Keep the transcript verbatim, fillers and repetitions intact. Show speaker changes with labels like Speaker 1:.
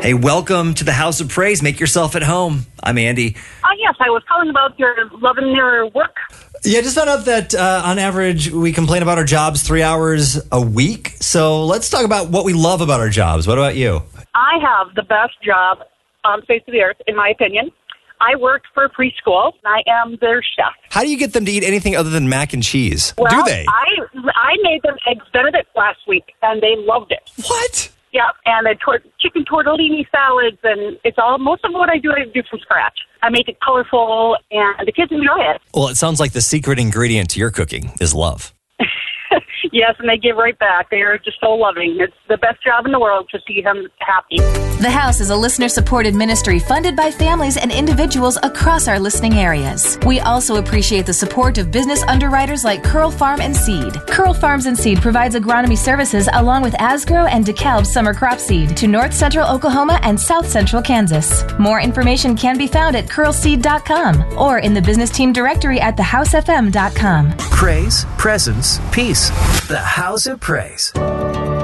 Speaker 1: Hey, welcome to the House of Praise. Make yourself at home. I'm Andy.
Speaker 2: Uh, yes, I was calling about your loving your work.
Speaker 1: Yeah, I just found out that uh, on average we complain about our jobs three hours a week. So let's talk about what we love about our jobs. What about you?
Speaker 2: I have the best job on the face of the earth, in my opinion. I work for a preschool, and I am their chef.
Speaker 1: How do you get them to eat anything other than mac and cheese?
Speaker 2: Well,
Speaker 1: do they?
Speaker 2: I, I made them Eggs Benedict last week, and they loved it.
Speaker 1: What?
Speaker 2: Yeah, and the tor- chicken tortellini salads, and it's all, most of what I do, I do from scratch. I make it colorful, and the kids enjoy it.
Speaker 1: Well, it sounds like the secret ingredient to your cooking is love.
Speaker 2: Yes, and they give right back. They're just so loving. It's the best job in the world to see them happy.
Speaker 3: The House is a listener-supported ministry funded by families and individuals across our listening areas. We also appreciate the support of business underwriters like Curl Farm and Seed. Curl Farms and Seed provides agronomy services along with Asgrow and DeKalb summer crop seed to north central Oklahoma and south central Kansas. More information can be found at curl seed dot com or in the business team directory at the house f m dot com.
Speaker 4: Praise, presence, peace. The House of Praise.